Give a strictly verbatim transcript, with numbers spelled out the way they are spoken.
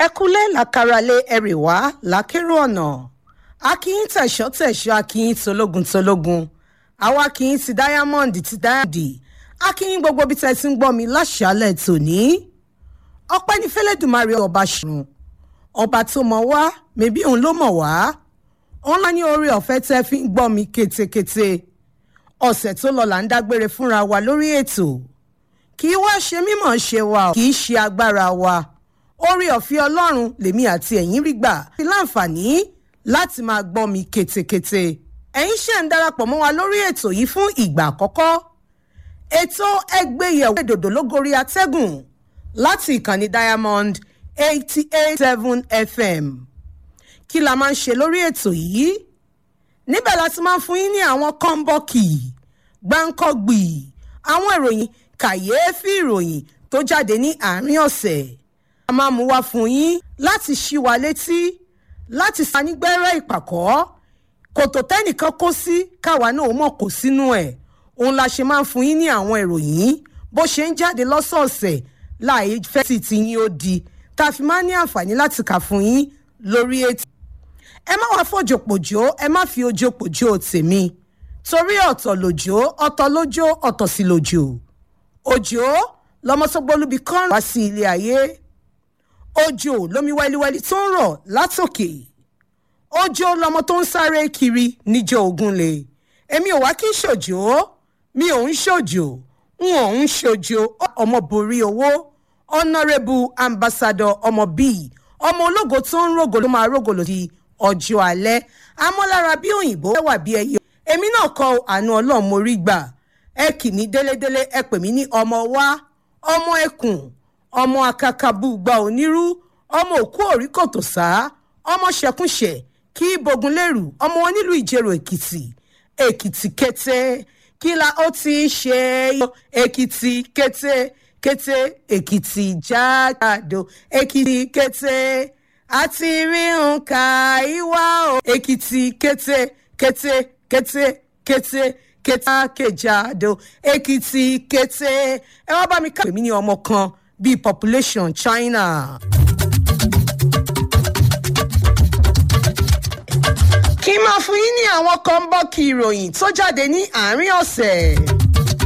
ẹkúlé làkàràlé ẹrìwá lákèrò ọ̀nà akíyín tẹ̀sọ́ tẹ̀sọ́ akíyín tológun tológun àwa akíyín ti diamond ti diamond akíyín gbogbo bí tẹ́ ti ń gbọ́ mi láṣálẹ̀ tòní ọpẹ́ ní fẹ́lẹ́dùmarè ọba ṣùrùn ọba tó mọ̀ wá mẹ́bí òun ló mọ̀ wá òun lá ní oore ọ̀fẹ́ tẹ́ fi ń gbọ́ mi kétékété ọ̀sẹ̀ tó lọ là ń dágbére fúnra wa lórí ètò kì í wá ṣe mímọ̀ ṣe wa kì í ṣe agbára wa oore ọ̀fẹ́ ọlọ́run lèmi àti ẹ̀yin rí gbà fi láǹfààní láti máa gbọ́ mi kétékété ẹ̀yin ṣe ń darapọ̀ mọ́ wa lórí ètò yìí fún ìgbà àkọ́kọ́ ètò ẹgbẹ́yẹ̀wò ìdòdò lógorí atẹ́gùn láti ìkànnì diamond eighty eight point seven f m kí la máa ń ṣe lórí ètò yìí níbẹ̀ la ti máa ń fún yín ní àwọn kọ́ńbọ́ọ̀kì gbáǹkọ́gbì àwọn ìròyìn kàyééfì ìròyìn tó jáde ní àárín ọ̀sẹ̀ a máa mú wá fún yín láti ṣí wa létí láti sanígbẹ́rẹ́ ìpàkọ́ kòtò tẹ́nìkan kó sí káwa náà mọ̀ kó sínú ẹ̀ òun la ṣe máa ń fún yín ní àwọn ìròyìn bó ṣe ń jáde lọ́sọ̀ọ̀sẹ̀ láì fẹ́ sì ti yín ó di tá a fi máa ń ní àǹfààní láti kà fún yín lórí ètò ẹ má wàá fòjòpòjò ẹ má fi ojópòjò tèmi torí ọ̀tọ̀ lòjò ọ̀tọ̀ lójó ọ̀tọ̀ sí lòjò òjò lọmọ tó gbólúbi kọ́rùn wá sí ilé ayé òjò lómi wẹ́líwẹ́lí tó ń rọ̀ látòkè òjò lọmọ tó ń sáré kiri níjọ ògúnlé èmi ò wá kí n ṣòjò mi ò ń ṣòjò n ò ń ṣòjò ọmọ borí owó honourable ambassador ọmọ bíi ọmọ ológo tó ń rògò ló máa rògò lòdì ọjọ́ alẹ́ amọ́lára bí òyìnbó wà bí ẹyẹ èmi náà kọ àánú ọlọ́run mo rí gbà ẹ kì ní délédélé ẹ pè mí ní ọmọ wa ọmọ ẹkùn ọmọ akakabú gba onírú ọmọ òkú òrí kòtò sá ọmọ ṣẹkúnṣẹ kí bogun lérù ọmọ onílùú ìjẹrò èkìtì èkìtì kété kí la ó ti ṣe èkìtì kété kété èkìtì jágàdo èkìtì kété àti rí nǹkan ìwà o èkìtì kété kété kété kété kété kejàdo èkìtì kété ẹ wá bá mi ká èmi ní ọmọ kan bíi population China. kí n máa fún yín ní àwọn kọ́ńbọ́ọ̀kì ìròyìn tó jáde ní àárín ọ̀sẹ̀.